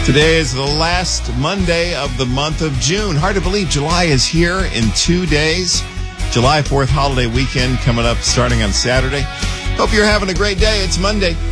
Today is the last Monday of the month of June. Hard to believe July is here in 2 days. July 4th holiday weekend coming up starting on Saturday. Hope you're having a great day. It's Monday.